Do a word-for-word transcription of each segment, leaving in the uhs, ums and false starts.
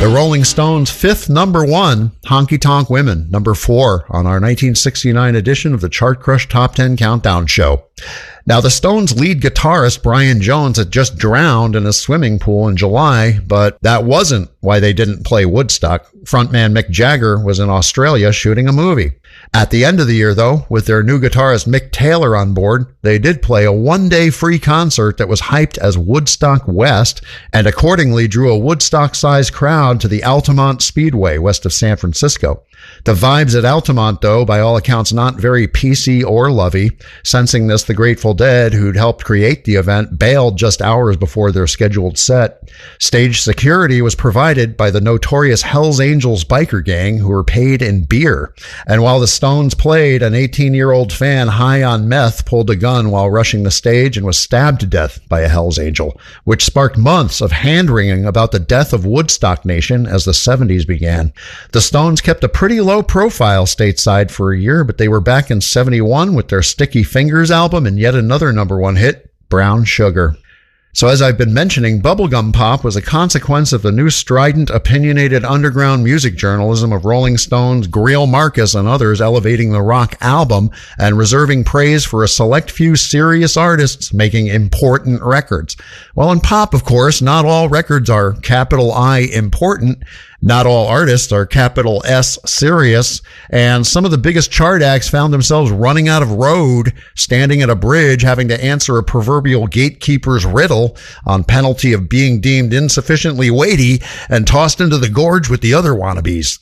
The Rolling Stones' fifth number one, Honky Tonk Women, number four on our nineteen sixty-nine edition of the Chart Crush Top ten Countdown Show. Now, the Stones' lead guitarist, Brian Jones, had just drowned in a swimming pool in July, but that wasn't why they didn't play Woodstock. Frontman Mick Jagger was in Australia shooting a movie. At the end of the year, though, with their new guitarist Mick Taylor on board, they did play a one-day free concert that was hyped as Woodstock West and accordingly drew a Woodstock-sized crowd to the Altamont Speedway west of San Francisco. The vibes at Altamont, though, by all accounts, not very P C or lovey. Sensing this, the Grateful Dead, who'd helped create the event, bailed just hours before their scheduled set. Stage security was provided by the notorious Hells Angels biker gang, who were paid in beer. And while the Stones played, an eighteen-year-old fan high on meth pulled a gun while rushing the stage and was stabbed to death by a Hells Angel, which sparked months of hand-wringing about the death of Woodstock Nation as the seventies began. The Stones kept a pretty low profile stateside for a year, but they were back in seventy-one with their Sticky Fingers album and yet another number one hit, Brown Sugar. So as I've been mentioning, bubblegum pop was a consequence of the new strident, opinionated underground music journalism of Rolling Stones, Greil Marcus, and others elevating the rock album and reserving praise for a select few serious artists making important records. Well, in pop, of course, not all records are capital I important. Not all artists are capital S serious, and some of the biggest chart acts found themselves running out of road, standing at a bridge, having to answer a proverbial gatekeeper's riddle on penalty of being deemed insufficiently weighty and tossed into the gorge with the other wannabes.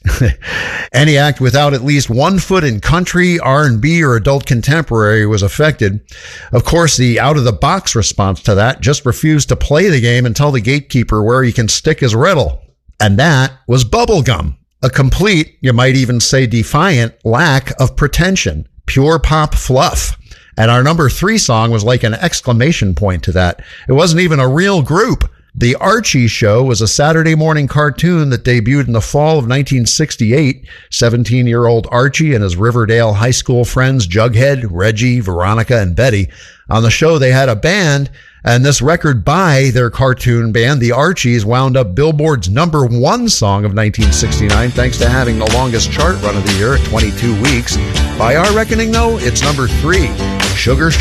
Any act without at least one foot in country, R and B, or adult contemporary was affected. Of course, the out-of-the-box response to that just refused to play the game and tell the gatekeeper where he can stick his riddle. And that was bubblegum, a complete, you might even say defiant, lack of pretension, pure pop fluff. And our number three song was like an exclamation point to that. It wasn't even a real group. The Archie Show was a Saturday morning cartoon that debuted in the fall of nineteen sixty-eight. seventeen-year-old Archie and his Riverdale high school friends Jughead, Reggie, Veronica, and Betty. On the show, they had a band, and this record by their cartoon band, the Archies, wound up Billboard's number one song of nineteen sixty-nine, thanks to having the longest chart run of the year at twenty-two weeks. By our reckoning, though, it's number three, Sugar